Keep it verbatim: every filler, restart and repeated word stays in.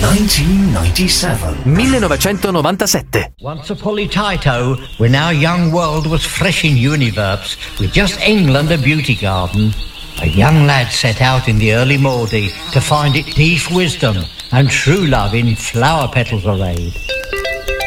millenovecentonovantasette. millenovecentonovantasette. Once upon a Taito, when our young world was fresh in universe, with just England a beauty garden, a young lad set out in the early Mordi to find it deep wisdom and true love in flower petals arrayed.